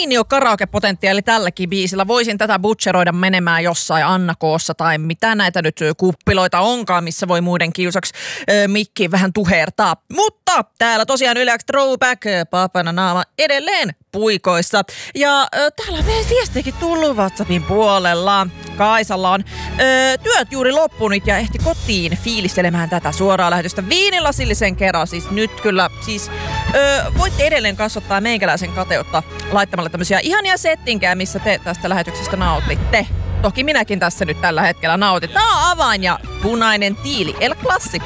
mainio karaoke-potentiaali tälläkin biisillä. Voisin tätä butcheroida menemään jossain Anna K:ssa tai mitä näitä nyt kuppiloita onkaan, missä voi muiden kiusaksi mikkiin vähän tuhertaa. Mutta täällä tosiaan Yle X Throwback, Paapana naama edelleen puikoissa. Ja täällä on vielä viestiäkin tullut WhatsAppin puolella. Kaisalla on työt juuri loppunut ja ehti kotiin fiilistelemään tätä suoraa lähetystä viinilasillisen kerran. Siis nyt kyllä, siis voitte edelleen kasvattaa meikäläisen kateutta laittamalla tämmöisiä ihania settinkejä, missä te tästä lähetyksestä nautitte. Toki minäkin tässä nyt tällä hetkellä nautin. Tää on Avain ja Punainen tiili, El Clasico.